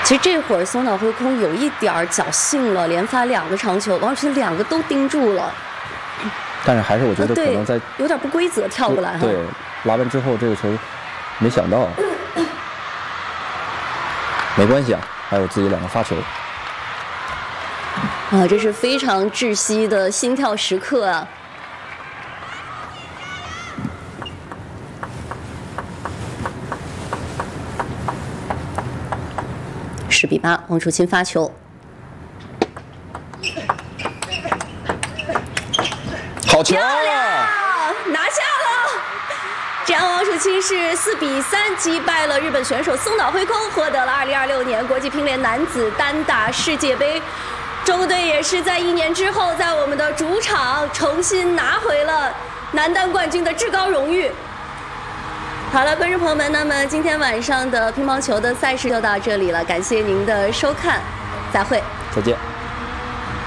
其实这会儿松岛辉空有一点侥幸了，连发2个长球，王楚钦2个都盯住了。 但是还是我觉得可能在有点不规则跳过来哈。 对，拉完之后这个球没想到，没关系啊，还有自己2个发球。 啊，这是非常窒息的心跳时刻啊！10比8，王楚钦发球， 好球！ 漂亮，拿下了！这样王楚钦是4比3击败了日本选手松岛辉空，获得了2026年国际乒联男子单打世界杯。中国队也是在1年之后，在我们的主场重新拿回了男单冠军的至高荣誉。好了，观众朋友们，那么今天晚上的乒乓球的赛事就到这里了，感谢您的收看，再会， 再见。